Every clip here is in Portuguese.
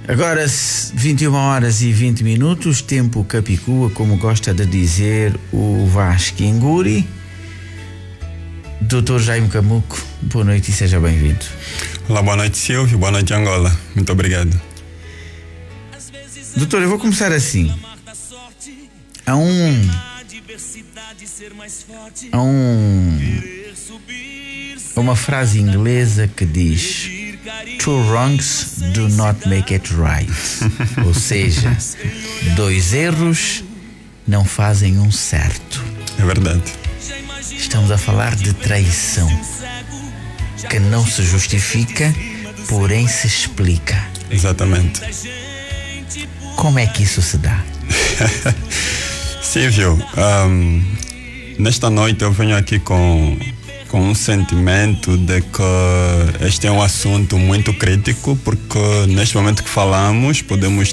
Agora 21h20, tempo capicua, como gosta de dizer o Vasco Inguri. Dr. Jaime Camuco, boa noite e seja bem-vindo. Olá, boa noite Silvio, boa noite Angola, muito obrigado. Doutor, eu vou começar assim. Há uma frase inglesa que diz: two wrongs do not make it right. Ou seja, dois erros não fazem um certo. É verdade. Estamos a falar de traição, que não se justifica, porém se explica. Exatamente. Como é que isso se dá? Silvio, nesta noite eu venho aqui com um sentimento de que este é um assunto muito crítico, porque neste momento que falamos podemos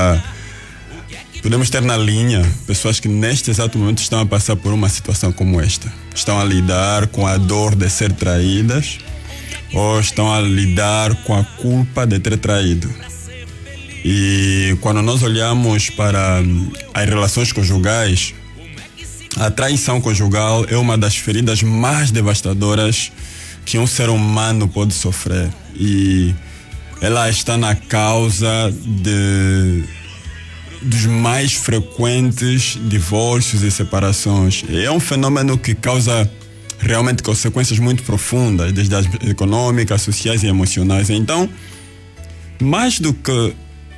ter na linha pessoas que neste exato momento estão a passar por uma situação como esta. Estão a lidar com a dor de ser traídas ou estão a lidar com a culpa de ter traído. E quando nós olhamos para as relações conjugais, a traição conjugal é uma das feridas mais devastadoras que um ser humano pode sofrer. E ela está na causa dos mais frequentes divórcios e separações. É um fenômeno que causa realmente consequências muito profundas, desde as econômicas, sociais e emocionais. Então, mais do que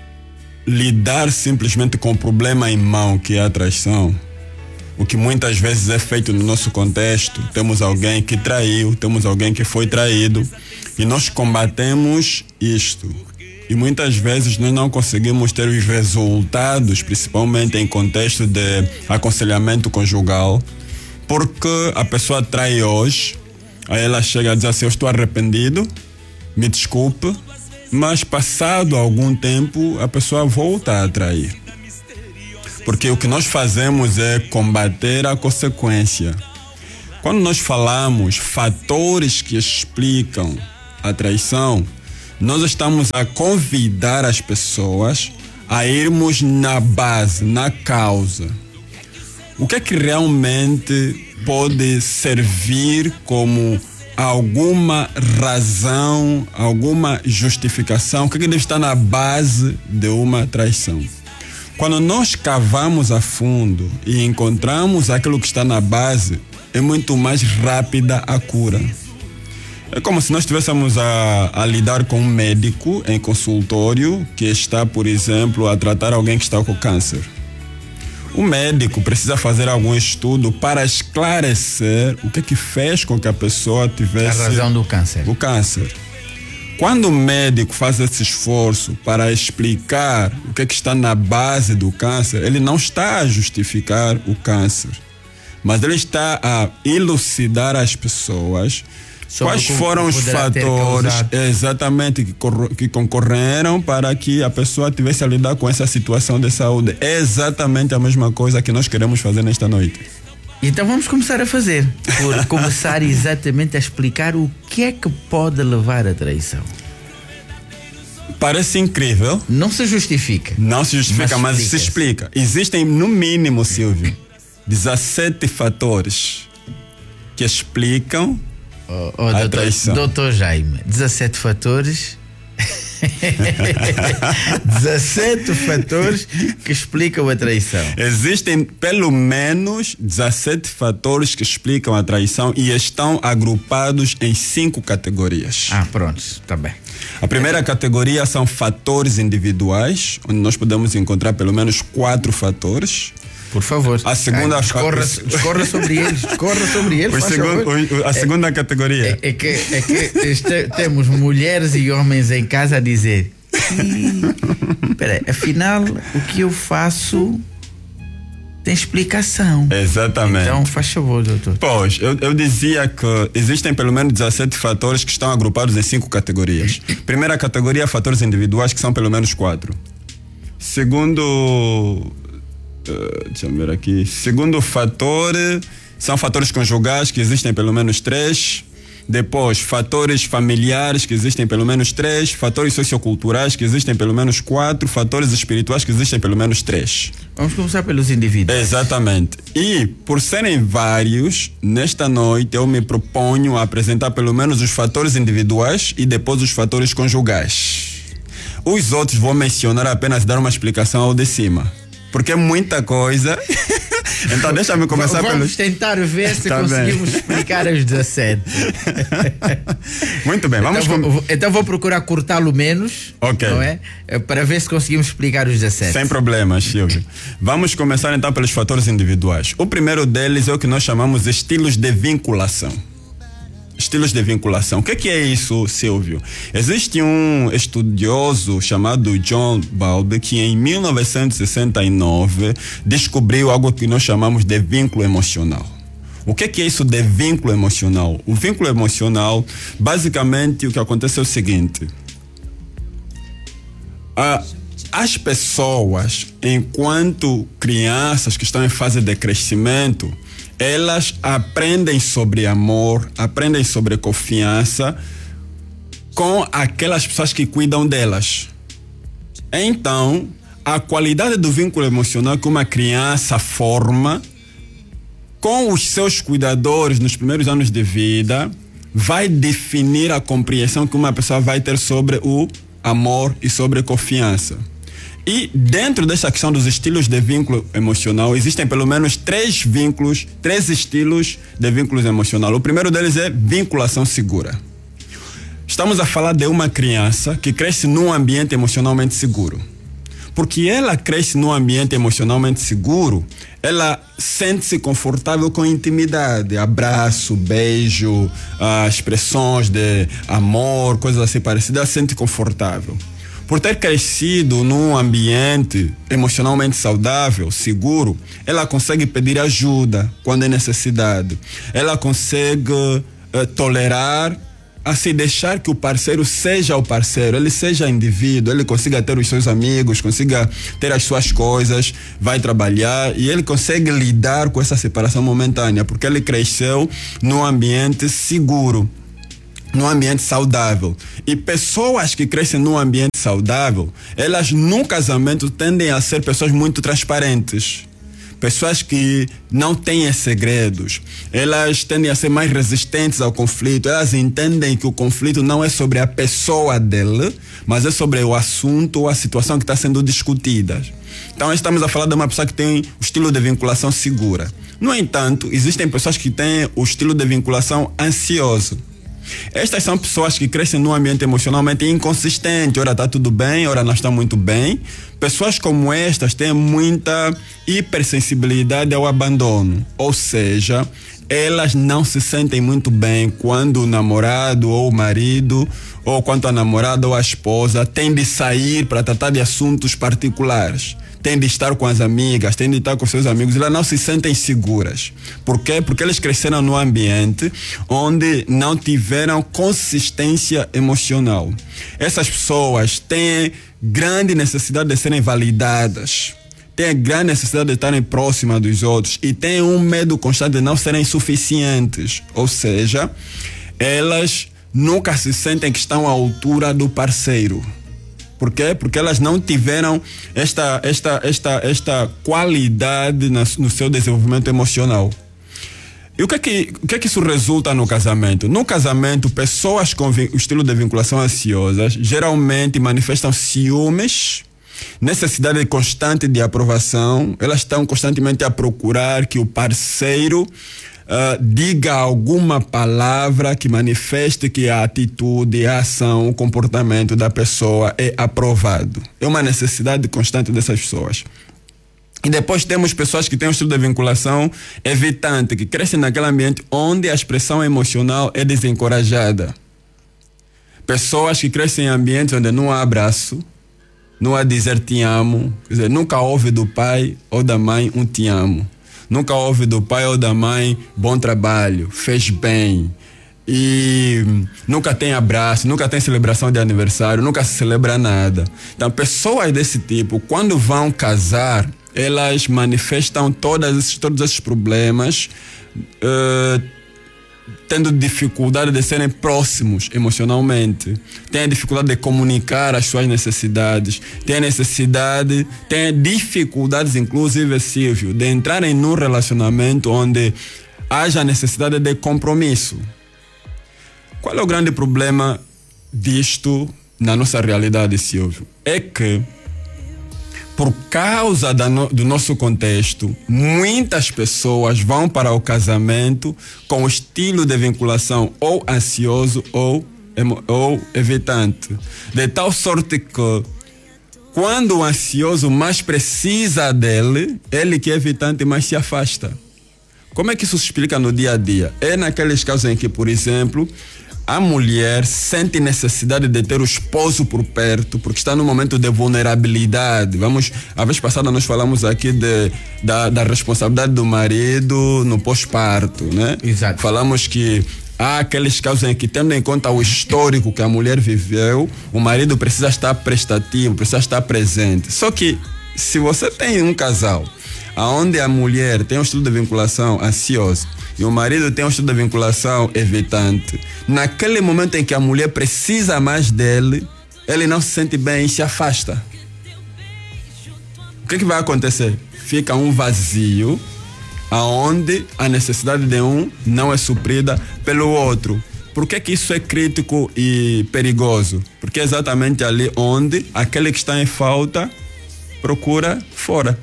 lidar simplesmente com o problema em mão, que é a traição, o que muitas vezes é feito no nosso contexto, temos alguém que traiu, temos alguém que foi traído, e nós combatemos isto. E muitas vezes nós não conseguimos ter os resultados, principalmente em contexto de aconselhamento conjugal, porque a pessoa trai hoje, aí ela chega a dizer assim: eu estou arrependido, me desculpe, mas passado algum tempo a pessoa volta a trair. Porque o que nós fazemos é combater a consequência. Quando nós falamos fatores que explicam a traição, nós estamos a convidar as pessoas a irmos na base, na causa. O que é que realmente pode servir como alguma razão, alguma justificação? O que é que deve estar na base de uma traição? Quando nós cavamos a fundo e encontramos aquilo que está na base, é muito mais rápida a cura. É como se nós estivéssemos a lidar com um médico em consultório que está, por exemplo, a tratar alguém que está com câncer. O médico precisa fazer algum estudo para esclarecer o que é que fez com que a pessoa tivesse a razão do câncer. O câncer. Quando o médico faz esse esforço para explicar o que é que está na base do câncer, ele não está a justificar o câncer, mas ele está a elucidar as pessoas quais foram os fatores exatamente que concorreram para que a pessoa tivesse a lidar com essa situação de saúde. É exatamente a mesma coisa que nós queremos fazer nesta noite. Então vamos começar a fazer, por começar exatamente a explicar o que é que pode levar à traição. Parece incrível. Não se justifica. Não se justifica, mas se explica. Existem, no mínimo, Silvio, 17 fatores que explicam a traição. Doutor Jaime, 17 fatores... 17 fatores que explicam a traição. Existem pelo menos 17 fatores que explicam a traição e estão agrupados em 5 categorias. Pronto, está bem. A primeira categoria são fatores individuais, onde nós podemos encontrar pelo menos 4 fatores. Por favor. A segunda... Discorra sobre eles. A segunda categoria. É que temos mulheres e homens em casa a dizer: espera, afinal, o que eu faço tem explicação. Exatamente. Então, faz favor, doutor. Pois, eu dizia que existem pelo menos 17 fatores que estão agrupados em 5 categorias. Primeira categoria, fatores individuais, que são pelo menos 4. Deixa eu ver aqui. Segundo fator, são fatores conjugais, que existem pelo menos 3. Depois, fatores familiares, que existem pelo menos 3. Fatores socioculturais, que existem pelo menos 4. Fatores espirituais, que existem pelo menos 3. Vamos começar pelos indivíduos. Exatamente. E, por serem vários, nesta noite eu me proponho a apresentar pelo menos os fatores individuais e depois os fatores conjugais. Os outros vou mencionar apenas dar uma explicação ao de cima. Porque é muita coisa. Então deixa-me começar Vamos tentar ver se conseguimos explicar os 17. Muito bem, então vou procurar cortá-lo menos, ok, não é? Para ver se conseguimos explicar os 17. Sem problemas, Silvio. Vamos começar então pelos fatores individuais. O primeiro deles é o que nós chamamos de estilos de vinculação. Estilos de vinculação. O que é isso, Silvio? Existe um estudioso chamado John Bowlby que em 1969 descobriu algo que nós chamamos de vínculo emocional. O que é isso de vínculo emocional? O vínculo emocional, basicamente o que acontece é o seguinte: as pessoas, enquanto crianças que estão em fase de crescimento, elas aprendem sobre amor, aprendem sobre confiança com aquelas pessoas que cuidam delas. Então, a qualidade do vínculo emocional que uma criança forma com os seus cuidadores nos primeiros anos de vida vai definir a compreensão que uma pessoa vai ter sobre o amor e sobre a confiança. E dentro dessa questão dos estilos de vínculo emocional, existem pelo menos 3 estilos de vínculo emocional. O primeiro deles é vinculação segura. Estamos a falar de uma criança que cresce num ambiente emocionalmente seguro. Porque ela cresce num ambiente emocionalmente seguro, ela sente-se confortável com intimidade, abraço, beijo, expressões de amor, coisas assim parecidas, ela se sente confortável. Por ter crescido num ambiente emocionalmente saudável, seguro, ela consegue pedir ajuda quando é necessidade. Ela consegue tolerar, assim, deixar que o parceiro seja o parceiro, ele seja indivíduo, ele consiga ter os seus amigos, consiga ter as suas coisas, vai trabalhar e ele consegue lidar com essa separação momentânea, porque ele cresceu num ambiente seguro, num ambiente saudável. E pessoas que crescem num ambiente saudável, elas no casamento tendem a ser pessoas muito transparentes. Pessoas que não têm segredos. Elas tendem a ser mais resistentes ao conflito. Elas entendem que o conflito não é sobre a pessoa dele, mas é sobre o assunto ou a situação que está sendo discutida. Então estamos a falar de uma pessoa que tem o estilo de vinculação segura. No entanto, existem pessoas que têm o estilo de vinculação ansioso. Estas são pessoas que crescem num ambiente emocionalmente inconsistente. Ora está tudo bem, ora não está muito bem. Pessoas como estas têm muita hipersensibilidade ao abandono. Ou seja, elas não se sentem muito bem quando o namorado ou o marido, ou quando a namorada ou a esposa tem de sair para tratar de assuntos particulares. Tem de estar com as amigas, tem de estar com seus amigos, elas não se sentem seguras. Por quê? Porque eles cresceram num ambiente onde não tiveram consistência emocional. Essas pessoas têm grande necessidade de serem validadas, têm grande necessidade de estarem próximas dos outros e têm um medo constante de não serem suficientes. Ou seja, elas nunca se sentem que estão à altura do parceiro. Por quê? Porque elas não tiveram esta qualidade no seu desenvolvimento emocional. E o que é que isso resulta no casamento? No casamento, pessoas com o estilo de vinculação ansiosa geralmente manifestam ciúmes, necessidade constante de aprovação. Elas estão constantemente a procurar que o parceiro diga alguma palavra que manifeste que a atitude, a ação, o comportamento da pessoa é aprovado. É uma necessidade constante dessas pessoas. E depois temos pessoas que têm um estilo de vinculação evitante, que crescem naquele ambiente onde a expressão emocional é desencorajada. Pessoas que crescem em ambientes onde não há abraço, não há dizer te amo, quer dizer, nunca ouve do pai ou da mãe um te amo. Nunca ouve do pai ou da mãe bom trabalho, fez bem. E nunca tem abraço, nunca tem celebração de aniversário, nunca se celebra nada. Então, pessoas desse tipo, quando vão casar, elas manifestam todos esses problemas tendo dificuldade de serem próximos emocionalmente, têm a dificuldade de comunicar as suas necessidades, têm dificuldades, inclusive, Silvio, de entrarem num relacionamento onde haja necessidade de compromisso. Qual é o grande problema disto na nossa realidade, Silvio? É que, por causa do nosso contexto, muitas pessoas vão para o casamento com o estilo de vinculação ou ansioso ou evitante. De tal sorte que, quando o ansioso mais precisa dele, ele que é evitante mais se afasta. Como é que isso se explica no dia a dia? É naqueles casos em que, por exemplo, a mulher sente necessidade de ter o esposo por perto porque está num momento de vulnerabilidade. A vez passada nós falamos aqui da responsabilidade do marido no pós-parto, né? Exato. Falamos que há aqueles casos em que, tendo em conta o histórico que a mulher viveu, o marido precisa estar prestativo, precisa estar presente. Só que, se você tem um casal onde a mulher tem um estilo de vinculação ansioso e o marido tem um estilo de vinculação evitante, naquele momento em que a mulher precisa mais dele, ele não se sente bem e se afasta. O que vai acontecer? Fica um vazio onde a necessidade de um não é suprida pelo outro. Por que isso é crítico e perigoso? Porque é exatamente ali onde aquele que está em falta procura fora.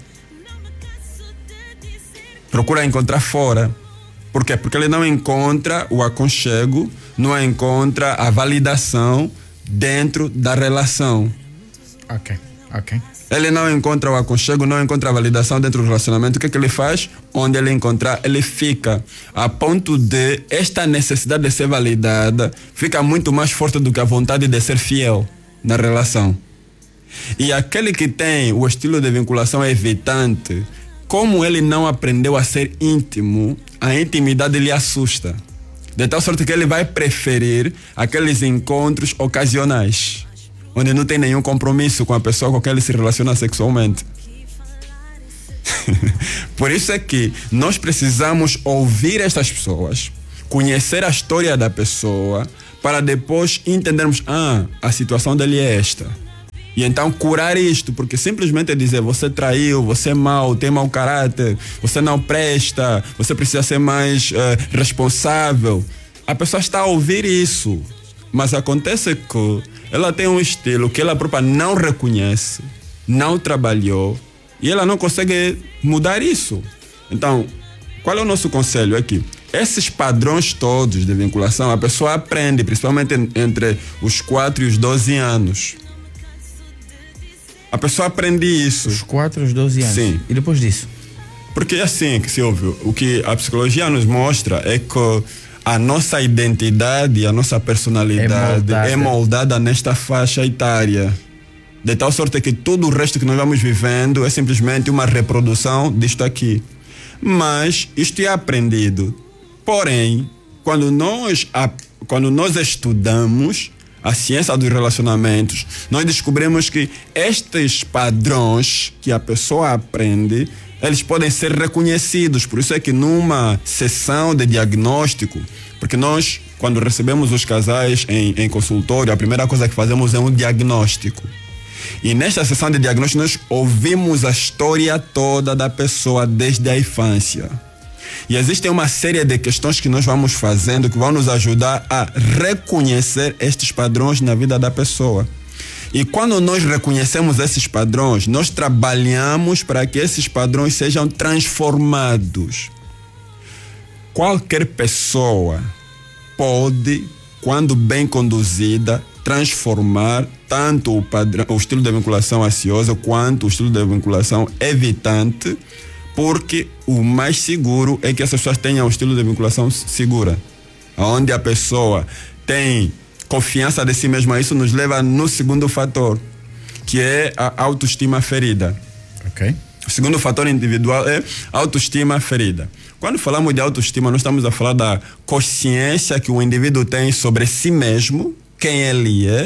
Procura encontrar fora. Por quê? Porque ele não encontra o aconchego, não encontra a validação dentro da relação. Ok. Ele não encontra o aconchego, não encontra a validação dentro do relacionamento. O que ele faz? Onde ele encontrar, ele fica. A ponto de esta necessidade de ser validada fica muito mais forte do que a vontade de ser fiel na relação. E aquele que tem o estilo de vinculação evitante, como ele não aprendeu a ser íntimo, a intimidade lhe assusta. De tal sorte que ele vai preferir aqueles encontros ocasionais, onde não tem nenhum compromisso com a pessoa com quem ele se relaciona sexualmente. Por isso é que nós precisamos ouvir estas pessoas, conhecer a história da pessoa, para depois entendermos, a situação dele é esta. E então curar isto, porque simplesmente dizer você traiu, você é mau, tem mau caráter, você não presta, você precisa ser mais responsável. A pessoa está a ouvir isso, mas acontece que ela tem um estilo que ela própria não reconhece, não trabalhou e ela não consegue mudar isso. Então, qual é o nosso conselho aqui? Esses padrões todos de vinculação, a pessoa aprende, principalmente entre os 4 e os 12 anos. A pessoa aprende isso. Os 4 e os 12 anos. Sim. E depois disso? Porque é assim que se ouve. O que a psicologia nos mostra é que a nossa identidade, a nossa personalidade é moldada nesta faixa etária. De tal sorte que todo o resto que nós vamos vivendo é simplesmente uma reprodução disto aqui. Mas isto é aprendido. Porém, quando nós estudamos a ciência dos relacionamentos, nós descobrimos que estes padrões que a pessoa aprende, eles podem ser reconhecidos. Por isso é que numa sessão de diagnóstico, porque nós, quando recebemos os casais em consultório, a primeira coisa que fazemos é um diagnóstico. E nesta sessão de diagnóstico nós ouvimos a história toda da pessoa desde a infância. E existem uma série de questões que nós vamos fazendo que vão nos ajudar a reconhecer estes padrões na vida da pessoa. E quando nós reconhecemos esses padrões, nós trabalhamos para que esses padrões sejam transformados. Qualquer pessoa pode, quando bem conduzida, transformar tanto o estilo de vinculação ansiosa quanto o estilo de vinculação evitante, porque o mais seguro é que essas pessoas tenham um estilo de vinculação segura, onde a pessoa tem confiança de si mesma. Isso nos leva no segundo fator, que é a autoestima ferida. Ok. O segundo fator individual é autoestima ferida. Quando falamos de autoestima, nós estamos a falar da consciência que o indivíduo tem sobre si mesmo, quem ele é,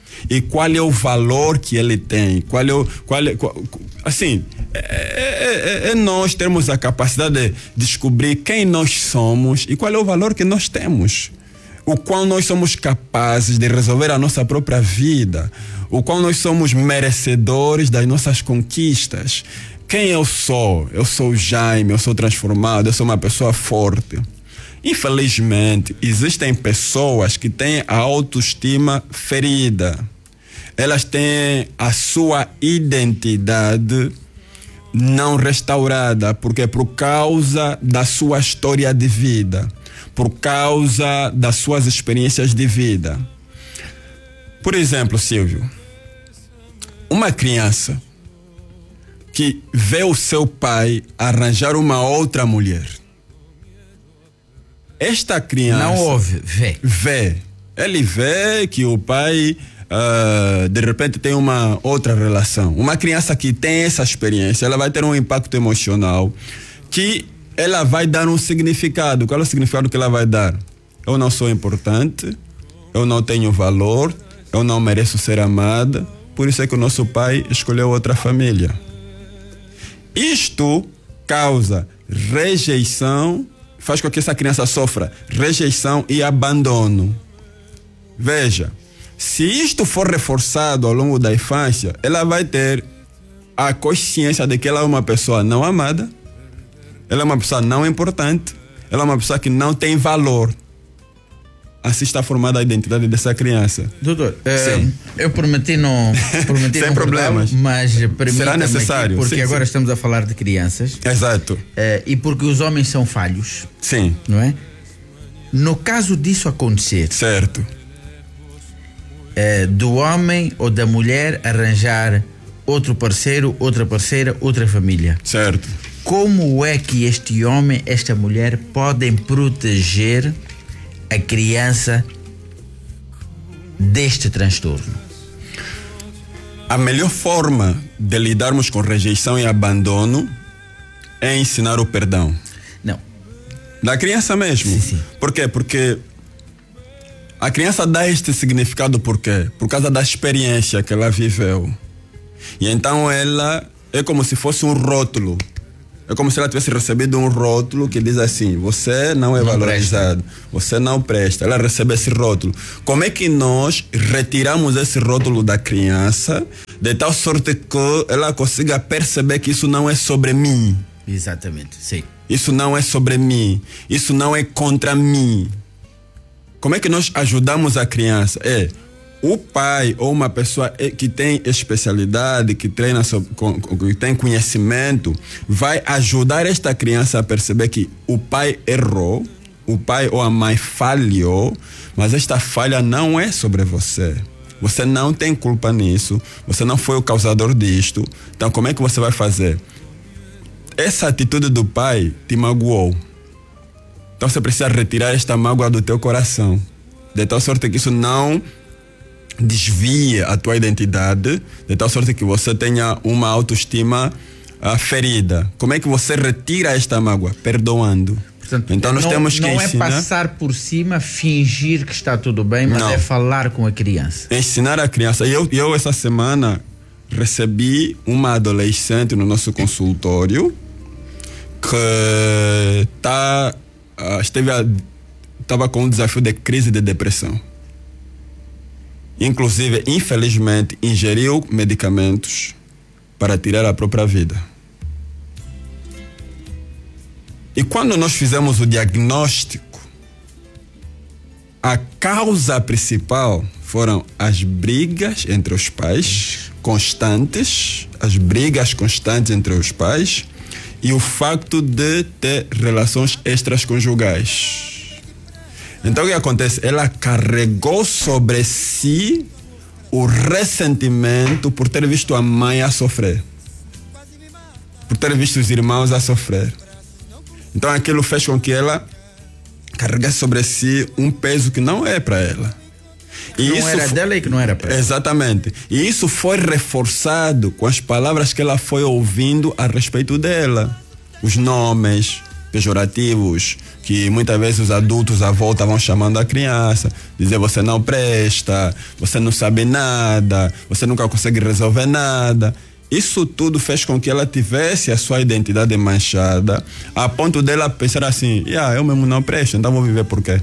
e qual é o valor que ele tem, assim, é nós termos a capacidade de descobrir quem nós somos e qual é o valor que nós temos, o qual nós somos capazes de resolver a nossa própria vida, o qual nós somos merecedores das nossas conquistas. Quem eu sou? Eu sou Jaime, eu sou transformado, eu sou uma pessoa forte. Infelizmente, existem pessoas que têm a autoestima ferida. Elas têm a sua identidade não restaurada, porque por causa da sua história de vida, por causa das suas experiências de vida. Por exemplo, Silvio, uma criança que vê o seu pai arranjar uma outra mulher. Esta criança... Não ouve, vê. Vê. Ele vê que o pai, de repente, tem uma outra relação. Uma criança que tem essa experiência, ela vai ter um impacto emocional que ela vai dar um significado. Qual é o significado que ela vai dar? Eu não sou importante, eu não tenho valor, eu não mereço ser amada, por isso é que o nosso pai escolheu outra família. Isto causa rejeição, faz com que essa criança sofra rejeição e abandono. Veja, se isto for reforçado ao longo da infância, ela vai ter a consciência de que ela é uma pessoa não amada, ela é uma pessoa não importante, ela é uma pessoa que não tem valor. Assim está formada a identidade dessa criança. Doutor, eu prometi não sem problemas, mas será necessário aqui, porque sim, agora estamos a falar de crianças. Exato. E porque os homens são falhos. Sim. Não é? No caso disso acontecer, certo, do homem ou da mulher arranjar outro parceiro, outra parceira, outra família, certo, como é que este homem, esta mulher podem proteger a criança deste transtorno? A melhor forma de lidarmos com rejeição e abandono é ensinar o perdão. Não. Da criança mesmo. Sim, sim. Por quê? Porque a criança dá este significado por quê? Por causa da experiência que ela viveu. E então ela é como se fosse um rótulo. É como se ela tivesse recebido um rótulo que diz assim: você não é valorizado, você não presta. Ela recebe esse rótulo. Como é que nós retiramos esse rótulo da criança de tal sorte que ela consiga perceber que isso não é sobre mim? Exatamente, sim. Isso não é sobre mim. Isso não é contra mim. Como é que nós ajudamos a criança? O pai ou uma pessoa que tem especialidade, que treina, que tem conhecimento, vai ajudar esta criança a perceber que o pai errou, o pai ou a mãe falhou, mas esta falha não é sobre você. Você não tem culpa nisso, você não foi o causador disto. Então, como é que você vai fazer? Essa atitude do pai te magoou. Então, você precisa retirar esta mágoa do teu coração, de tal sorte que isso não desvia a tua identidade, de tal sorte que você tenha uma autoestima ferida. Como é que você retira esta mágoa? Perdoando. Portanto, então nós temos que não ensinar... é passar por cima, fingir que está tudo bem, mas é falar com a criança. Ensinar a criança. Eu essa semana recebi uma adolescente no nosso consultório que estava com um desafio de crise de depressão. Inclusive, infelizmente, ingeriu medicamentos para tirar a própria vida. E quando nós fizemos o diagnóstico, a causa principal foram as brigas entre os pais, constantes, as brigas constantes entre os pais e o facto de ter relações extraconjugais. Então o que acontece? Ela carregou sobre si o ressentimento por ter visto a mãe a sofrer, por ter visto os irmãos a sofrer. Então aquilo fez com que ela carregasse sobre si um peso que não é para ela. E não era dela e que não era para ela. Exatamente. E isso foi reforçado com as palavras que ela foi ouvindo a respeito dela. Os nomes, pejorativos que muitas vezes os adultos à volta vão chamando a criança, dizer você não presta, você não sabe nada, você nunca consegue resolver nada. Isso tudo fez com que ela tivesse a sua identidade manchada, a ponto dela pensar assim, eu mesmo não presto, então vou viver por quê?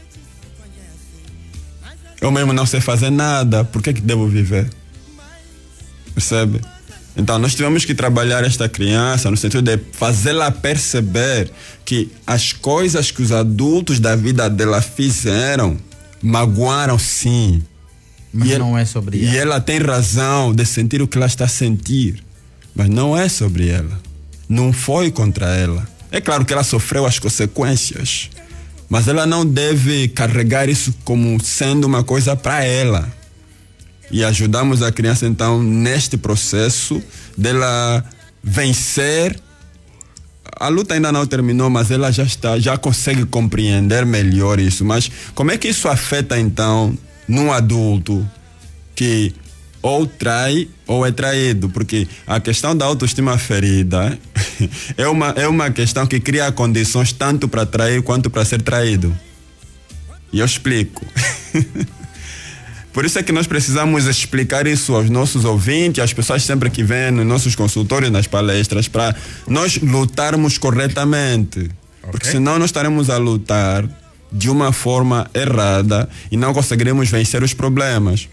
Eu mesmo não sei fazer nada, por que devo viver? Percebe? Então nós tivemos que trabalhar esta criança no sentido de fazê-la perceber que as coisas que os adultos da vida dela fizeram magoaram sim. Mas não é sobre ela. E ela tem razão de sentir o que ela está a sentir. Mas não é sobre ela. Não foi contra ela. É claro que ela sofreu as consequências. Mas ela não deve carregar isso como sendo uma coisa para ela. E ajudamos a criança então neste processo dela vencer. A luta ainda não terminou, mas ela já consegue compreender melhor isso. Mas como é que isso afeta então num adulto que ou trai ou é traído? Porque a questão da autoestima ferida é uma questão que cria condições tanto para trair quanto para ser traído. E eu explico. Por isso é que nós precisamos explicar isso aos nossos ouvintes, às pessoas sempre que vêm nos nossos consultórios, nas palestras, para nós lutarmos corretamente. Okay. Porque senão nós estaremos a lutar de uma forma errada e não conseguiremos vencer os problemas.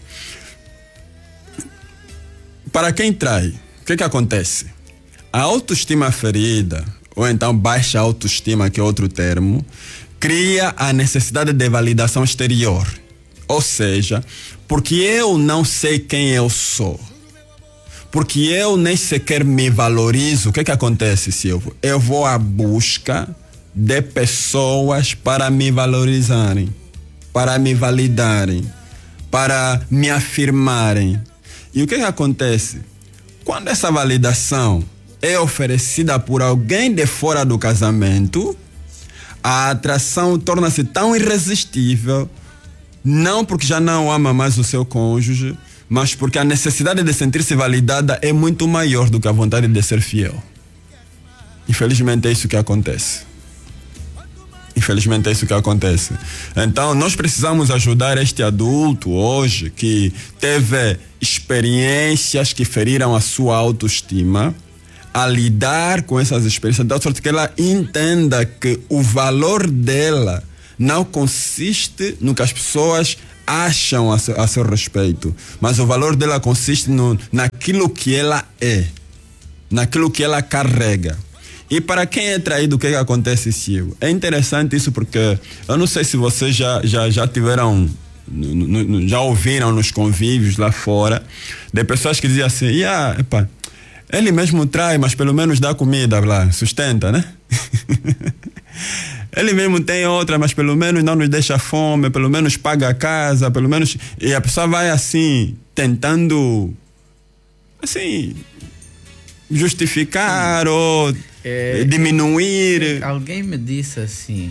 Para quem trai, o que acontece? A autoestima ferida, ou então baixa autoestima, que é outro termo, cria a necessidade de validação exterior. Ou seja, porque eu não sei quem eu sou, porque eu nem sequer me valorizo, o que acontece, Silvio? Eu vou à busca de pessoas para me valorizarem, para me validarem, para me afirmarem. E o que acontece? Quando essa validação é oferecida por alguém de fora do casamento, a atração torna-se tão irresistível, não porque já não ama mais o seu cônjuge, mas porque a necessidade de sentir-se validada é muito maior do que a vontade de ser fiel. Infelizmente é isso que acontece. Infelizmente é isso que acontece. Então nós precisamos ajudar este adulto hoje que teve experiências que feriram a sua autoestima a lidar com essas experiências, de sorte que ela entenda que o valor dela não consiste no que as pessoas acham a seu respeito, mas o valor dela consiste naquilo que ela é, naquilo que ela carrega. E para quem é traído, o que acontece, Silvio? É interessante isso porque eu não sei se vocês já tiveram, já ouviram nos convívios lá fora, de pessoas que diziam assim, ele mesmo trai, mas pelo menos dá comida lá, sustenta, né? Ele mesmo tem outra, mas pelo menos não nos deixa fome, pelo menos paga a casa, pelo menos... E a pessoa vai assim, tentando, assim, justificar ou diminuir. Alguém me disse assim,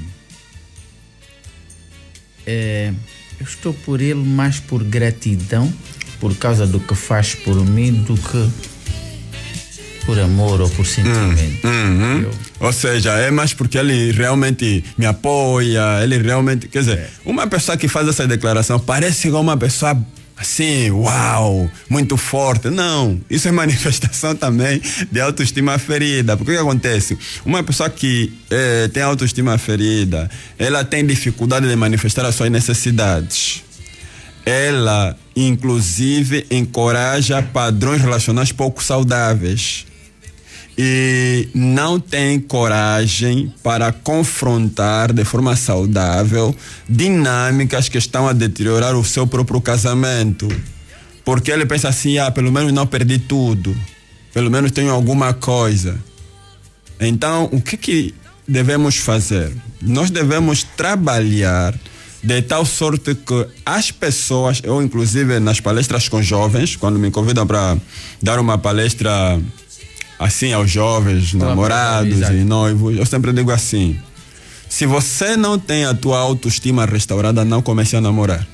eu estou por ele mais por gratidão, por causa do que faz por mim, do que por amor ou por sentimento. Ou seja, é mais porque ele realmente me apoia, ele realmente... Quer dizer, uma pessoa que faz essa declaração parece igual uma pessoa assim, uau, muito forte. Não, isso é manifestação também de autoestima ferida. Porque o que acontece? Uma pessoa que tem autoestima ferida, ela tem dificuldade de manifestar as suas necessidades. Ela, inclusive, encoraja padrões relacionais pouco saudáveis. E não tem coragem para confrontar de forma saudável dinâmicas que estão a deteriorar o seu próprio casamento. Porque ele pensa assim, pelo menos não perdi tudo, pelo menos tenho alguma coisa. Então, o que devemos fazer? Nós devemos trabalhar de tal sorte que as pessoas, eu inclusive nas palestras com jovens, quando me convidam para dar uma palestra assim aos jovens, namorados e noivos, eu sempre digo assim, se você não tem a tua autoestima restaurada, não comece a namorar.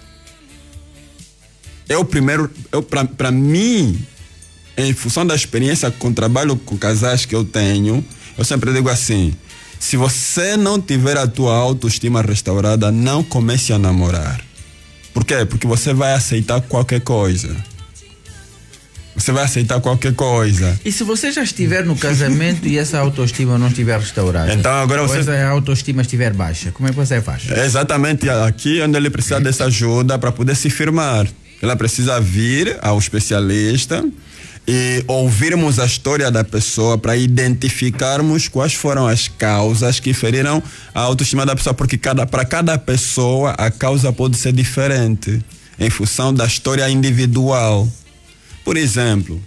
Para mim, em função da experiência com o trabalho com casais que eu tenho, eu sempre digo assim, Se você não tiver a tua autoestima restaurada, não comece a namorar. Por quê? Porque você vai aceitar qualquer coisa. Você vai aceitar qualquer coisa. E se você já estiver no casamento e essa autoestima não estiver restaurada? Então agora você... Ou essa autoestima estiver baixa, como é que você faz? É exatamente aqui onde ele precisa dessa ajuda para poder se firmar. Ela precisa vir ao especialista e ouvirmos a história da pessoa para identificarmos quais foram as causas que feriram a autoestima da pessoa, porque para cada pessoa a causa pode ser diferente em função da história individual. Por exemplo,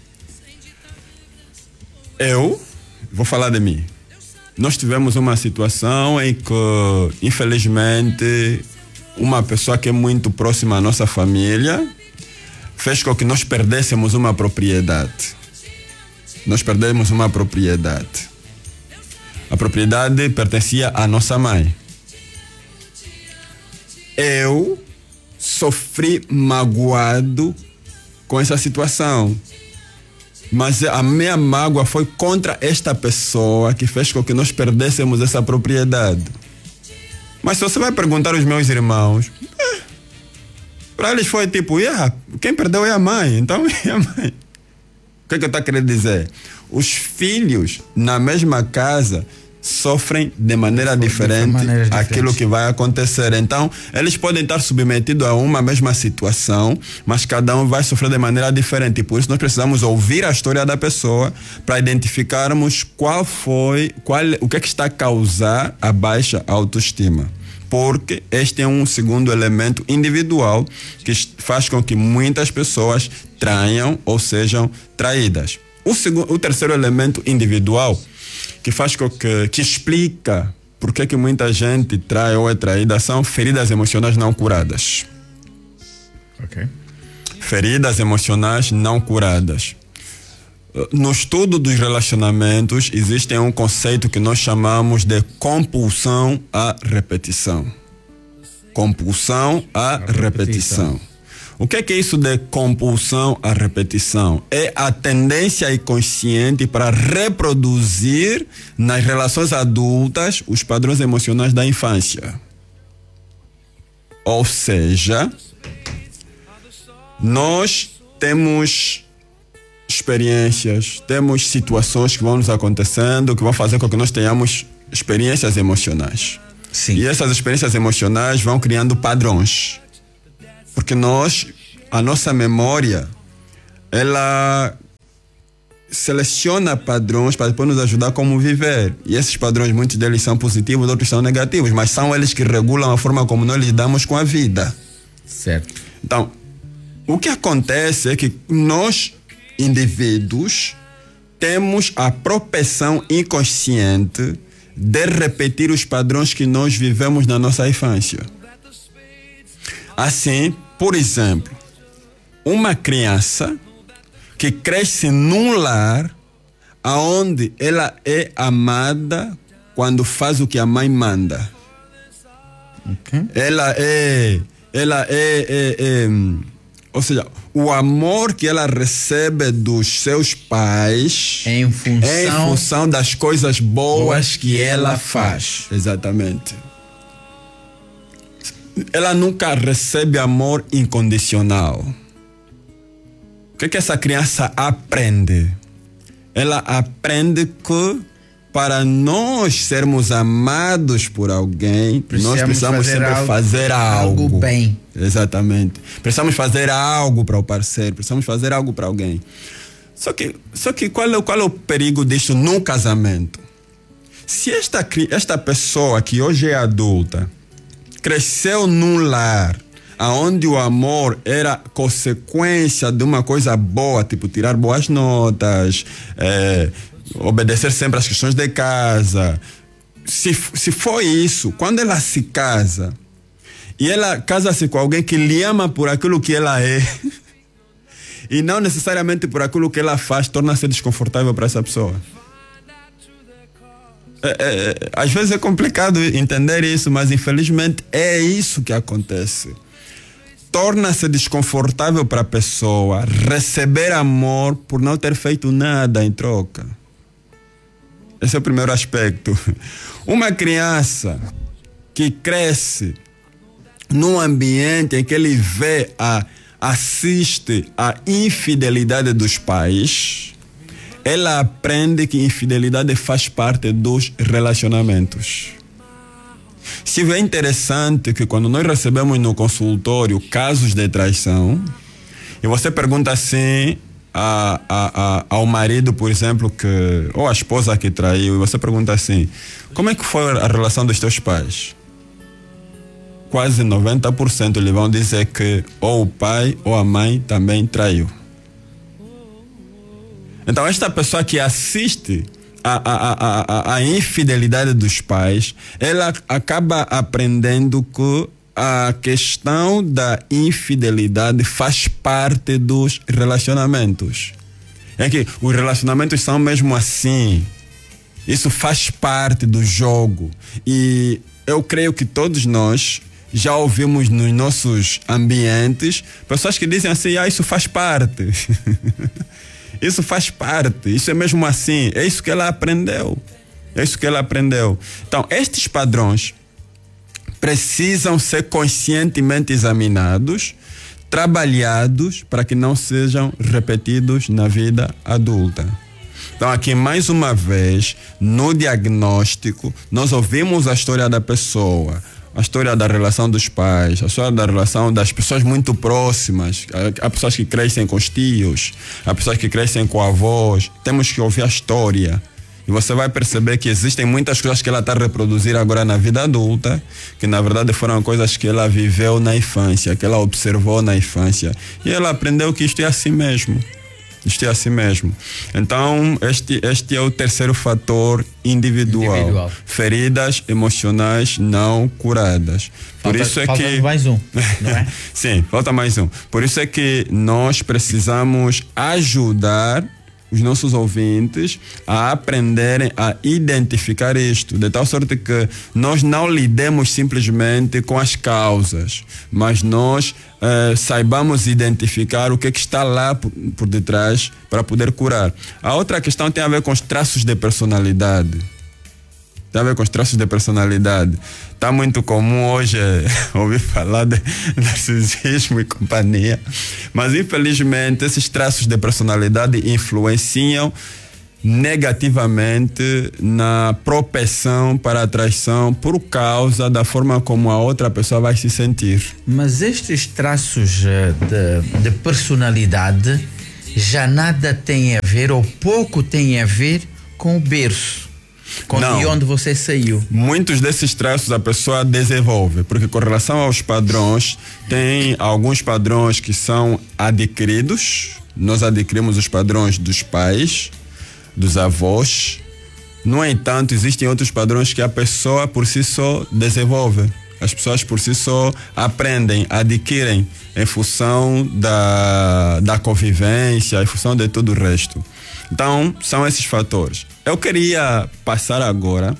eu vou falar de mim. Nós tivemos uma situação em que, infelizmente, uma pessoa que é muito próxima à nossa família fez com que nós perdêssemos uma propriedade. Nós perdemos uma propriedade. A propriedade pertencia à nossa mãe. Eu sofri magoado com essa situação. Mas a minha mágoa foi contra esta pessoa que fez com que nós perdêssemos essa propriedade. Mas se você vai perguntar aos meus irmãos, para eles foi tipo, quem perdeu é a mãe, então é a mãe. O que eu estou querendo dizer? Os filhos na mesma casa sofrem de maneira diferente aquilo que vai acontecer. Então, eles podem estar submetidos a uma mesma situação, mas cada um vai sofrer de maneira diferente. E por isso nós precisamos ouvir a história da pessoa para identificarmos o que é que está a causar a baixa autoestima. Porque este é um segundo elemento individual que faz com que muitas pessoas traiam ou sejam traídas. O terceiro elemento individual que faz com que explica por que muita gente trai ou é traída são feridas emocionais não curadas. Ok. Feridas emocionais não curadas. No estudo dos relacionamentos existe um conceito que nós chamamos de compulsão à repetição. Compulsão à repetição. O que é isso de compulsão à repetição? É a tendência inconsciente para reproduzir nas relações adultas os padrões emocionais da infância. Ou seja, nós temos experiências, temos situações que vão nos acontecendo, que vão fazer com que nós tenhamos experiências emocionais. Sim. E essas experiências emocionais vão criando padrões. Porque a nossa memória, ela seleciona padrões para depois nos ajudar a como viver. E esses padrões, muitos deles são positivos, outros são negativos, mas são eles que regulam a forma como nós lidamos com a vida. Certo. Então, o que acontece é que nós, indivíduos, temos a propensão inconsciente de repetir os padrões que nós vivemos na nossa infância. Assim, por exemplo, uma criança que cresce num lar onde ela é amada quando faz o que a mãe manda. Okay. Ou seja, o amor que ela recebe dos seus pais em função das coisas boas que ela faz. Exatamente. Ela nunca recebe amor incondicional. O que essa criança aprende? Ela aprende que para nós sermos amados por alguém, nós precisamos sempre fazer algo bem. Exatamente. Precisamos fazer algo para o parceiro, precisamos fazer algo para alguém. Só que qual é o perigo disso num casamento? Se esta pessoa que hoje é adulta cresceu num lar onde o amor era consequência de uma coisa boa, tipo tirar boas notas, obedecer sempre às questões de casa. Se for isso, quando ela se casa e ela casa-se com alguém que lhe ama por aquilo que ela é e não necessariamente por aquilo que ela faz, torna-se desconfortável para essa pessoa. Às vezes é complicado entender isso, mas infelizmente é isso que acontece. Torna-se desconfortável para a pessoa receber amor por não ter feito nada em troca. Esse é o primeiro aspecto. Uma criança que cresce num ambiente em que ele assiste à infidelidade dos pais, ela aprende que infidelidade faz parte dos relacionamentos. Se é interessante que quando nós recebemos no consultório casos de traição, e você pergunta assim ao marido, por exemplo, ou à esposa que traiu, e você pergunta assim: como é que foi a relação dos teus pais? Quase 90% lhe vão dizer que ou o pai ou a mãe também traiu. Então esta pessoa que assiste a infidelidade dos pais, ela acaba aprendendo que a questão da infidelidade faz parte dos relacionamentos. É que os relacionamentos são mesmo assim. Isso faz parte do jogo. E eu creio que todos nós já ouvimos nos nossos ambientes pessoas que dizem assim: isso faz parte. Isso faz parte, isso é mesmo assim, é isso que ela aprendeu. É isso que ela aprendeu. Então, estes padrões precisam ser conscientemente examinados, trabalhados, para que não sejam repetidos na vida adulta. Então, aqui mais uma vez, no diagnóstico, nós ouvimos a história da pessoa, a história da relação dos pais, a história da relação das pessoas muito próximas. Há pessoas que crescem com os tios, há pessoas que crescem com avós. Temos que ouvir a história. E você vai perceber que existem muitas coisas que ela está a reproduzir agora na vida adulta, que na verdade foram coisas que ela viveu na infância, que ela observou na infância. E ela aprendeu que isto é assim mesmo. Isto é assim mesmo. Então, este é o terceiro fator individual. Feridas emocionais não curadas. Por isso é falta que mais um, não é? Sim, falta mais um. Por isso é que nós precisamos ajudar os nossos ouvintes a aprenderem a identificar isto, de tal sorte que nós não lidemos simplesmente com as causas, mas nós saibamos identificar o que está lá por detrás para poder curar. A outra questão tem a ver com os traços de personalidade. Tem a ver com os traços de personalidade. Está muito comum hoje ouvir falar de narcisismo e companhia, mas infelizmente esses traços de personalidade influenciam negativamente na propensão para a traição por causa da forma como a outra pessoa vai se sentir. Mas estes traços de personalidade já nada têm a ver, ou pouco têm a ver, com o berço. De onde você saiu. Muitos desses traços a pessoa desenvolve, porque com relação aos padrões, tem alguns padrões que são adquiridos. Nós adquirimos os padrões dos pais, dos avós. No entanto, existem outros padrões que a pessoa por si só desenvolve. As pessoas por si só aprendem, adquirem em função da convivência, em função de tudo o resto. Então, são esses fatores. Eu queria passar agora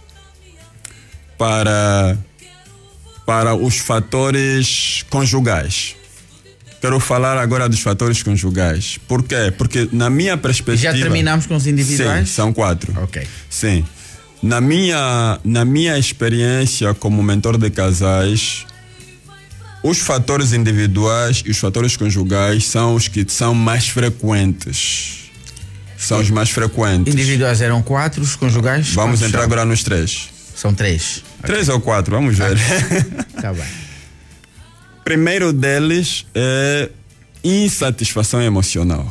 para os fatores conjugais. Quero falar agora dos fatores conjugais. Por quê? Porque na minha perspectiva... Já terminamos com os individuais? Sim, são 4. Ok. Sim. Na minha experiência como mentor de casais, os fatores individuais e os fatores conjugais são os que são mais frequentes. São os mais frequentes. Individuais eram 4, os conjugais? Vamos entrar agora nos 3. São 3. 3 ou 4, vamos ver. Tá bem. Primeiro deles é insatisfação emocional.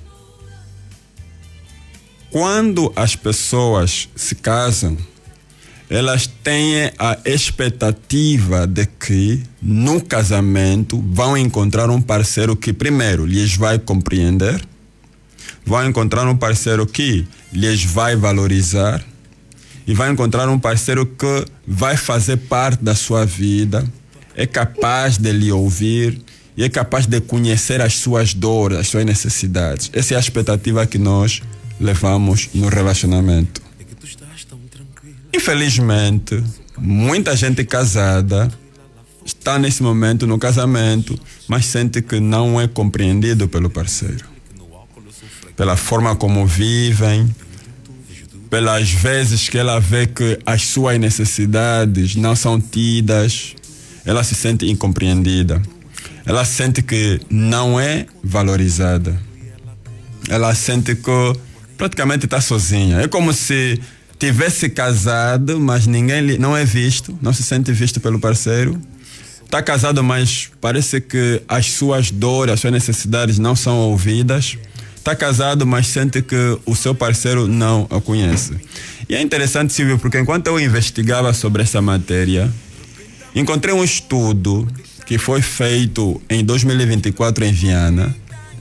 Quando as pessoas se casam, elas têm a expectativa de que no casamento vão encontrar um parceiro que primeiro lhes vai compreender, vão encontrar um parceiro que lhes vai valorizar e vai encontrar um parceiro que vai fazer parte da sua vida, é capaz de lhe ouvir e é capaz de conhecer as suas dores, as suas necessidades. Essa é a expectativa que nós levamos no relacionamento. Infelizmente, muita gente casada está nesse momento no casamento, mas sente que não é compreendido pelo parceiro. Pela forma como vivem, pelas vezes que ela vê que as suas necessidades não são tidas, ela se sente incompreendida. Ela sente que não é valorizada. Ela sente que praticamente está sozinha. É como se tivesse casado, mas ninguém não é visto, não se sente visto pelo parceiro. Está casado, mas parece que as suas dores, as suas necessidades não são ouvidas. Está casado, mas sente que o seu parceiro não a conhece. E é interessante, Silvio, porque enquanto eu investigava sobre essa matéria, encontrei um estudo que foi feito em 2024 em Viana,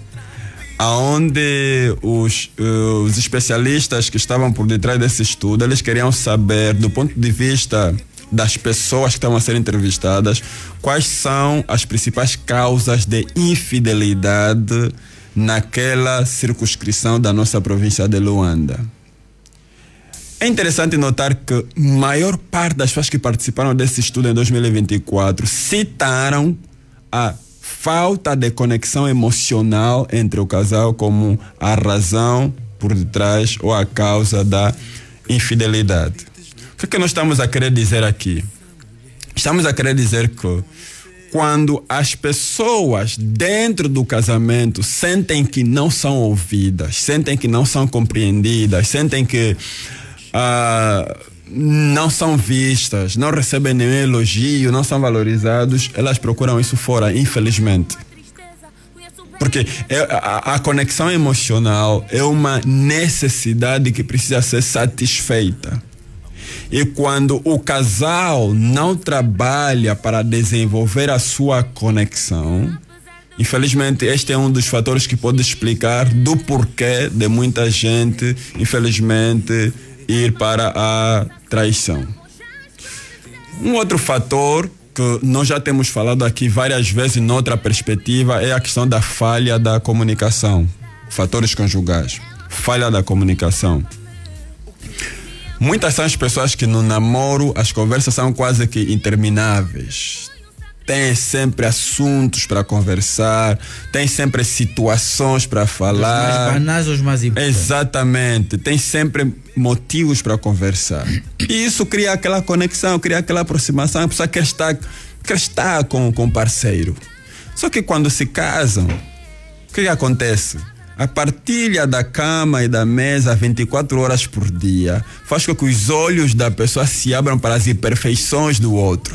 onde os especialistas que estavam por detrás desse estudo, eles queriam saber, do ponto de vista das pessoas que estavam a ser entrevistadas, quais são as principais causas de infidelidade naquela circunscrição da nossa província de Luanda. É interessante notar que a maior parte das pessoas que participaram desse estudo em 2024 citaram a falta de conexão emocional entre o casal como a razão por detrás ou a causa da infidelidade. O que nós estamos a querer dizer aqui? Estamos a querer dizer que quando as pessoas dentro do casamento sentem que não são ouvidas, sentem que não são compreendidas, sentem que não são vistas, não recebem nenhum elogio, não são valorizados, elas procuram isso fora, infelizmente. Porque a conexão emocional é uma necessidade que precisa ser satisfeita. E quando o casal não trabalha para desenvolver a sua conexão, infelizmente este é um dos fatores que pode explicar do porquê de muita gente, infelizmente, ir para a traição. Um outro fator que nós já temos falado aqui várias vezes em outra perspectiva é a questão da falha da comunicação. Fatores conjugais. Falha da comunicação. Muitas são as pessoas que no namoro as conversas são quase que intermináveis. Tem sempre assuntos para conversar, tem sempre situações para falar. Os mais banais, os mais importantes. Exatamente, tem sempre motivos para conversar. E isso cria aquela conexão, cria aquela aproximação. A pessoa quer estar com o parceiro. Só que quando se casam, o que acontece? A partilha da cama e da mesa 24 horas por dia faz com que os olhos da pessoa se abram para as imperfeições do outro.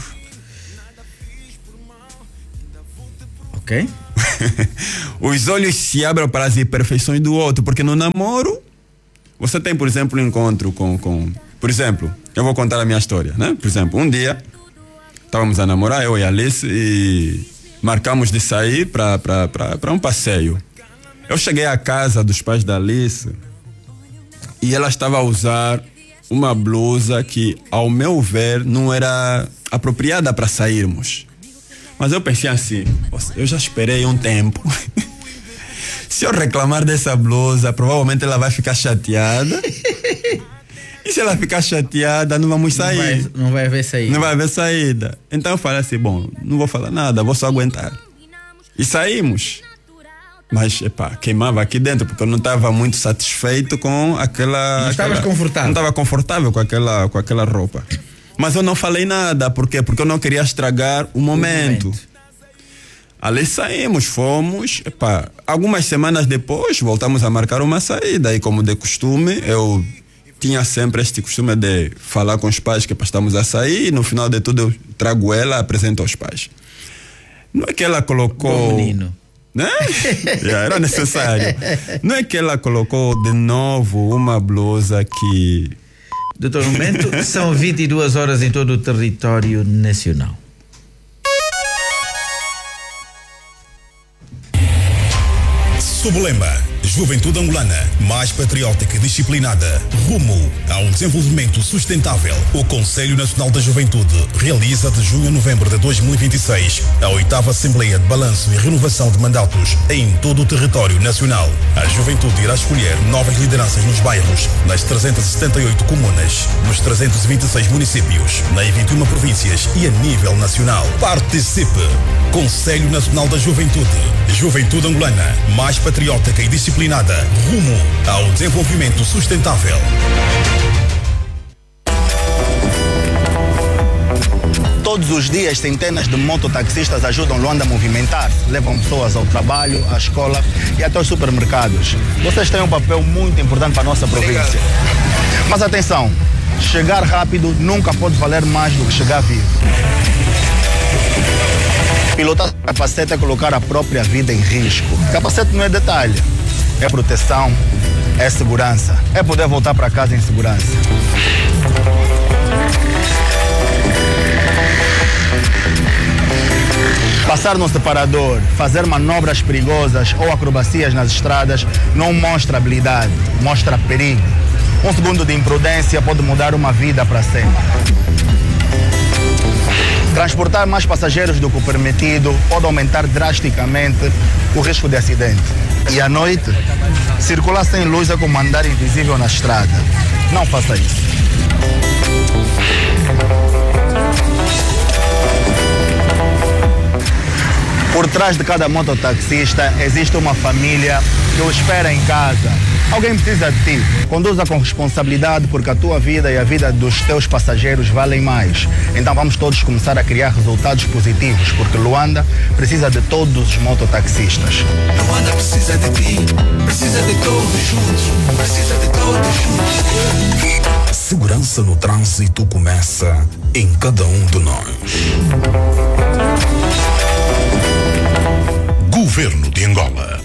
Ok? Os olhos se abrem para as imperfeições do outro, porque no namoro você tem, por exemplo, um encontro com... Por exemplo, eu vou contar a minha história, né? Por exemplo, um dia estávamos a namorar, eu e a Alice, e marcamos de sair para um passeio. Eu cheguei à casa dos pais da Alice e ela estava a usar uma blusa que, ao meu ver, não era apropriada para sairmos. Mas eu pensei assim, eu já esperei um tempo. Se eu reclamar dessa blusa, provavelmente ela vai ficar chateada. E se ela ficar chateada, não vamos sair. Não vai haver saída. Não vai haver saída. Então eu falei assim, bom, não vou falar nada, vou só aguentar. E saímos. Mas, queimava aqui dentro, porque eu não estava muito satisfeito com aquela... Não estavas confortável. Não estava confortável com aquela roupa. Mas eu não falei nada, por quê? Porque eu não queria estragar o momento. Ali saímos, fomos, algumas semanas depois voltamos a marcar uma saída, e como de costume, eu tinha sempre este costume de falar com os pais que estamos a sair, e no final de tudo eu trago ela, apresento aos pais. Não é que ela colocou... Bom menino. Né? Era necessário. Não é que ela colocou de novo uma blusa que... Doutor Momento, são 22 horas em todo o território nacional. Sobolema, juventude angolana, mais patriótica e disciplinada, rumo a um desenvolvimento sustentável. O Conselho Nacional da Juventude realiza de junho a novembro de 2026 a 8ª Assembleia de Balanço e Renovação de Mandatos em todo o território nacional. A juventude irá escolher novas lideranças nos bairros, nas 378 comunas, nos 326 municípios, nas 21 províncias e a nível nacional. Participe! Conselho Nacional da Juventude, juventude angolana, mais patriótica patriótica e disciplinada, rumo ao desenvolvimento sustentável. Todos os dias, centenas de mototaxistas ajudam Luanda a movimentar-se, levam pessoas ao trabalho, à escola e até aos supermercados. Vocês têm um papel muito importante para a nossa província. Mas atenção, chegar rápido nunca pode valer mais do que chegar vivo. Pilotar capacete é colocar a própria vida em risco. Capacete não é detalhe, é proteção, é segurança, é poder voltar para casa em segurança. Passar no separador, fazer manobras perigosas ou acrobacias nas estradas não mostra habilidade, mostra perigo. Um segundo de imprudência pode mudar uma vida para sempre. Transportar mais passageiros do que o permitido pode aumentar drasticamente o risco de acidente. E à noite, circular sem luz é como andar invisível na estrada. Não faça isso. Por trás de cada mototaxista existe uma família que o espera em casa. Alguém precisa de ti. Conduza com responsabilidade porque a tua vida e a vida dos teus passageiros valem mais. Então vamos todos começar a criar resultados positivos porque Luanda precisa de todos os mototaxistas. Luanda precisa de ti, precisa de todos juntos, precisa de todos juntos. Segurança no trânsito começa em cada um de nós. Governo de Angola.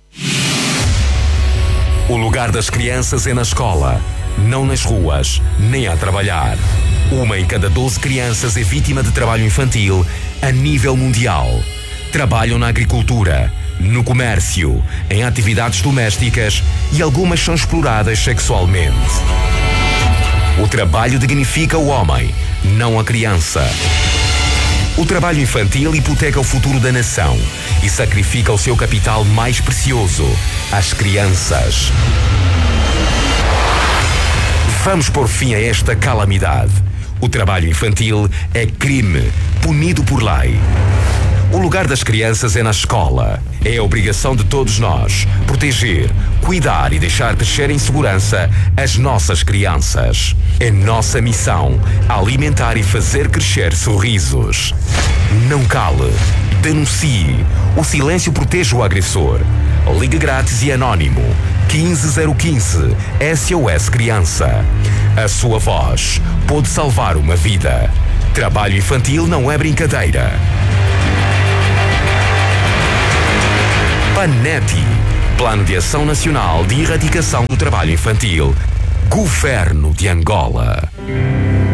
O lugar das crianças é na escola, não nas ruas, nem a trabalhar. 1 em cada 12 crianças é vítima de trabalho infantil a nível mundial. Trabalham na agricultura, no comércio, em atividades domésticas e algumas são exploradas sexualmente. O trabalho dignifica o homem, não a criança. O trabalho infantil hipoteca o futuro da nação e sacrifica o seu capital mais precioso, as crianças. Vamos pôr fim a esta calamidade. O trabalho infantil é crime, punido por lei. O lugar das crianças é na escola. É a obrigação de todos nós proteger, cuidar e deixar crescer em segurança as nossas crianças. É nossa missão alimentar e fazer crescer sorrisos. Não cale, denuncie. O silêncio protege o agressor. Ligue grátis e anónimo 15015 SOS Criança. A sua voz pode salvar uma vida. Trabalho infantil não é brincadeira. PANETI, Plano de Ação Nacional de Erradicação do Trabalho Infantil, Governo de Angola.